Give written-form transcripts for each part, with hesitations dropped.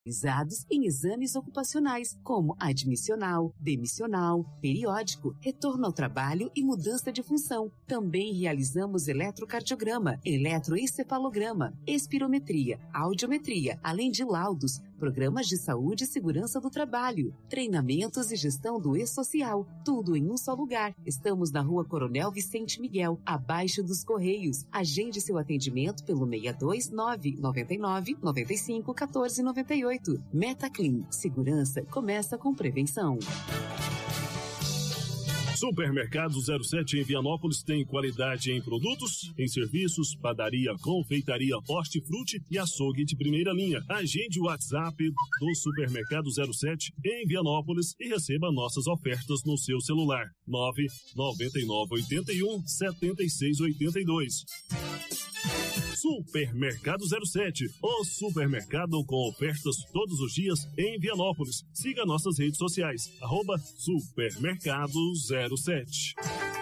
em exames ocupacionais, como admissional, demissional, periódico, retorno ao trabalho e mudança de função. Também realizamos eletrocardiograma, eletroencefalograma, espirometria, audiometria, além de laudos, programas de saúde e segurança do trabalho, treinamentos e gestão do E-Social, tudo em um só lugar. Estamos na Rua Coronel Vicente Miguel, abaixo dos Correios. Agende seu atendimento pelo 629 99 95 14 98. Metaclean, segurança começa com prevenção. Supermercado 07 em Vianópolis tem qualidade em produtos, em serviços, padaria, confeitaria, hortifruti e açougue de primeira linha. Agende o WhatsApp do Supermercado 07 em Vianópolis e receba nossas ofertas no seu celular. 99981 7682. Supermercado 07, o supermercado com ofertas todos os dias em Vianópolis. Siga nossas redes sociais, @Supermercado 07.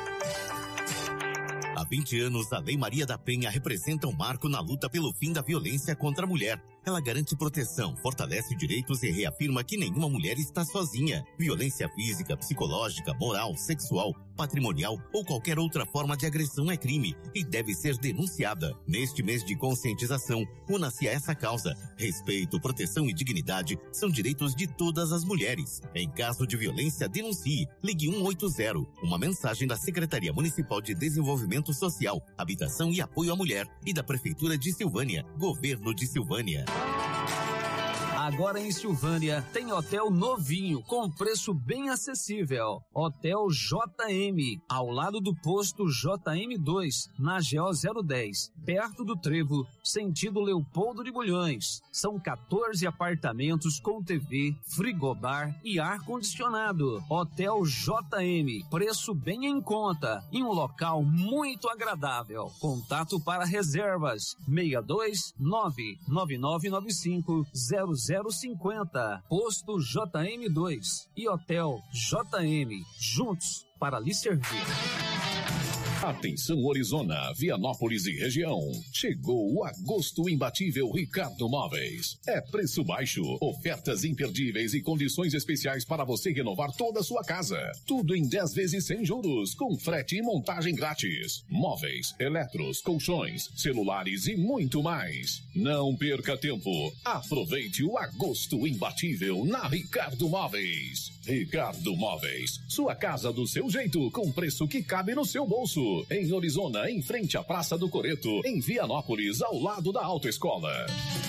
Há 20 anos, a Lei Maria da Penha representa um marco na luta pelo fim da violência contra a mulher. Ela garante proteção, fortalece direitos e reafirma que nenhuma mulher está sozinha. Violência física, psicológica, moral, sexual, patrimonial ou qualquer outra forma de agressão é crime e deve ser denunciada. Neste mês de conscientização, una-se a essa causa. Respeito, proteção e dignidade são direitos de todas as mulheres. Em caso de violência, denuncie. Ligue 180. Uma mensagem da Secretaria Municipal de Desenvolvimento Social, Habitação e Apoio à Mulher e da Prefeitura de Silvânia, Governo de Silvânia. Agora em Silvânia tem hotel novinho com preço bem acessível. Hotel JM, ao lado do posto JM2, na GO 010, perto do Trevo, sentido Leopoldo de Bulhões. São 14 apartamentos com TV, frigobar e ar-condicionado. Hotel JM, preço bem em conta, em um local muito agradável. Contato para reservas: 62 99995 0050. Posto JM2 e Hotel JM, juntos para lhe servir. Atenção Orizona, Vianópolis e região. Chegou o agosto imbatível Ricardo Móveis. É preço baixo, ofertas imperdíveis e condições especiais para você renovar toda a sua casa. Tudo em 10 vezes sem juros, com frete e montagem grátis. Móveis, eletros, colchões, celulares e muito mais. Não perca tempo. Aproveite o agosto imbatível na Ricardo Móveis. Ricardo Móveis, sua casa do seu jeito, com preço que cabe no seu bolso. Em Orizona, em frente à Praça do Coreto, em Vianópolis, ao lado da Autoescola.